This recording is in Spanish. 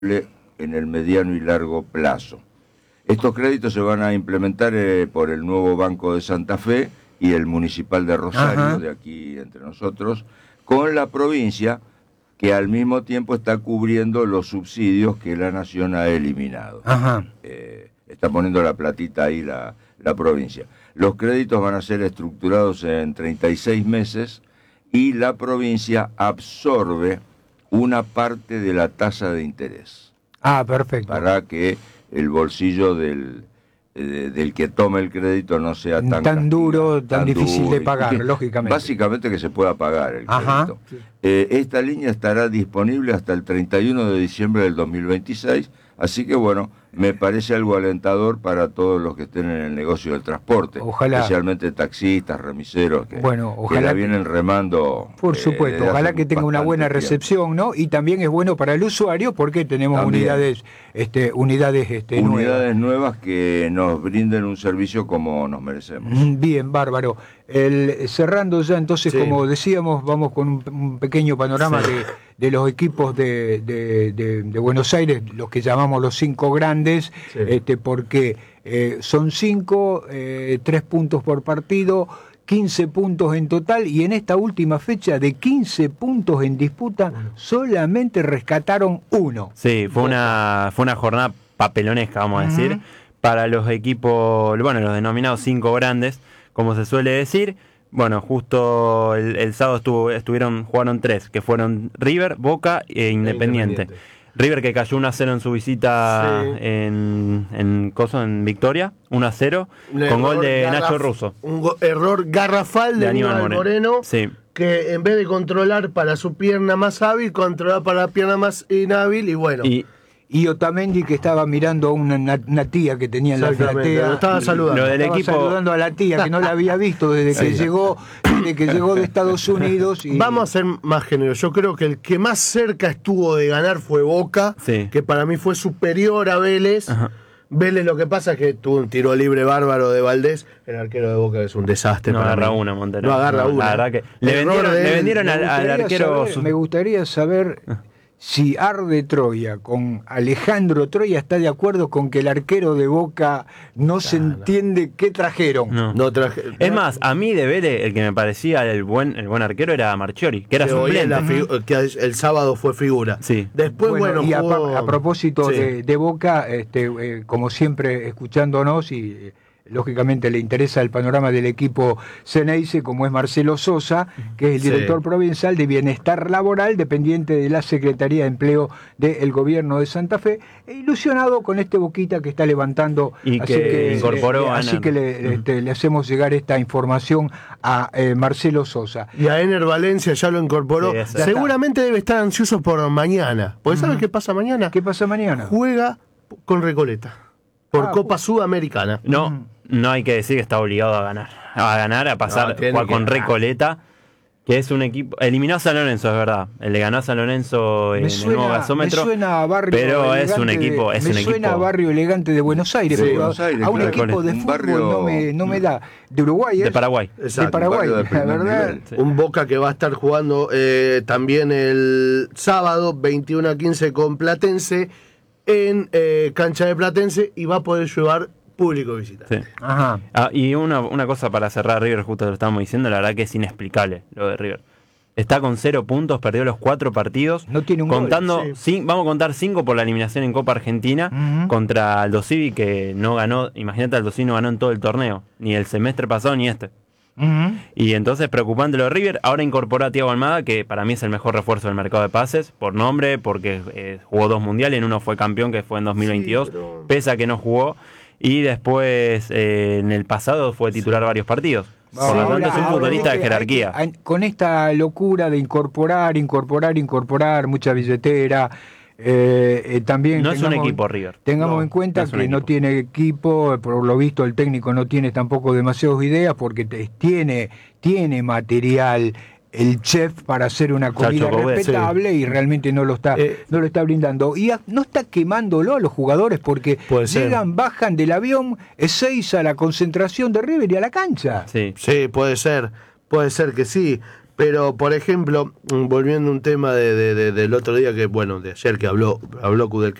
en el mediano y largo plazo. Estos créditos se van a implementar por el nuevo Banco de Santa Fe y el Municipal de Rosario, Ajá. de aquí entre nosotros, con la provincia, que al mismo tiempo está cubriendo los subsidios que la Nación ha eliminado. Ajá. Está poniendo la platita ahí la provincia. Los créditos van a ser estructurados en 36 meses y la provincia absorbe una parte de la tasa de interés. Ah, perfecto. Para que el bolsillo del que tome el crédito no sea tan duro, tan difícil duro, de pagar, lógicamente. Básicamente que se pueda pagar el Ajá. crédito. Esta línea estará disponible hasta el 31 de diciembre del 2026, así que bueno, me parece algo alentador para todos los que estén en el negocio del transporte. Ojalá. Especialmente taxistas, remiseros, que ojalá la vienen remando. Por supuesto, ojalá que tenga una buena recepción, ¿no? Y también es bueno para el usuario porque tenemos también. unidades nuevas que nos brinden un servicio como nos merecemos. Bien, bárbaro. Cerrando ya, entonces, como decíamos, vamos con un pequeño panorama de los equipos de Buenos Aires, los que llamamos los 5 grandes, porque son 5, 3 puntos por partido, 15 puntos en total, y en esta última fecha de 15 puntos en disputa solamente rescataron 1. Sí, fue una jornada papelonesca, vamos a decir, para los equipos, bueno, los denominados 5 grandes, como se suele decir. Bueno, justo el sábado jugaron 3, que fueron River, Boca e Independiente. River, que cayó 1-0 en su visita en Victoria, 1-0, con gol de Nacho Russo. Un error garrafal de Aníbal Moreno, que en vez de controlar para su pierna más hábil, controlar para la pierna más inhábil, y bueno. Y Otamendi, que estaba mirando a una tía que tenía en la platea. Lo estaba saludando. Saludando a la tía, que no la había visto desde que llegó de Estados Unidos. Vamos a ser más generosos. Yo creo que el que más cerca estuvo de ganar fue Boca, que para mí fue superior a Vélez. Ajá. Vélez, lo que pasa es que tuvo un tiro libre bárbaro de Valdés. El arquero de Boca es un desastre. No agarra una, Montero. No agarra una. La verdad que le vendieron al arquero. Me gustaría saber si Arde Troya con Alejandro Troya está de acuerdo con que el arquero de Boca no se entiende qué trajeron. Es más, a mí de Vélez el que me parecía el buen arquero era Marchiori, que era suplente. Que el sábado fue figura. Sí. Después, y a propósito de Boca, como siempre escuchándonos y lógicamente le interesa el panorama del equipo Ceneice, como es Marcelo Sosa, que es el director provincial de Bienestar Laboral, dependiente de la Secretaría de Empleo del Gobierno de Santa Fe, e ilusionado con este Boquita que está levantando, y que incorporó así que le hacemos llegar esta información a Marcelo Sosa. Y a Ener Valencia ya lo incorporó. Seguramente debe estar ansioso por mañana. ¿Porque sabes qué pasa mañana? ¿Qué pasa mañana? Juega con Recoleta por Copa Sudamericana. No hay que decir que está obligado a ganar, a pasar con Recoleta, que es un equipo. Eliminó a San Lorenzo, es verdad. Le ganó a San Lorenzo en el nuevo gasómetro. Me suena a barrio, pero es un equipo. Suena a barrio elegante de Buenos Aires, pero a un equipo de fútbol no me da. De Uruguay, de Paraguay. Exacto, de Paraguay, la verdad. Un Boca que va a estar jugando también el sábado 21-15 con Platense en cancha de Platense, y va a poder llevar público visitante. Ajá. Y una cosa para cerrar River, justo lo estábamos diciendo, la verdad que es inexplicable lo de River. Está con 0 puntos, perdió los 4 partidos. No tiene un contando, gol. Vamos a contar 5 por la eliminación en Copa Argentina contra Aldo Civi, que no ganó. Imagínate, Aldo Civi no ganó en todo el torneo, ni el semestre pasado ni este. Y entonces preocupante lo de River. Ahora incorporó a Thiago Almada, que para mí es el mejor refuerzo del mercado de pases, por nombre, porque jugó 2 mundiales, en uno fue campeón, que fue en 2022, pese a que no jugó. Y después, en el pasado, fue titular varios partidos. Por lo tanto, es un futbolista de jerarquía. Con esta locura de incorporar, mucha billetera, también... No es un equipo River. Tengamos en cuenta que no tiene equipo, por lo visto el técnico no tiene tampoco demasiadas ideas, porque tiene material el chef para hacer una comida respetable, y realmente no lo está brindando, y no está quemándolo a los jugadores, porque bajan del avión, Ezeiza a la concentración de River y a la cancha. Sí, puede ser que sí, Pero, por ejemplo, volviendo a un tema del otro día, de ayer que habló Kudelka,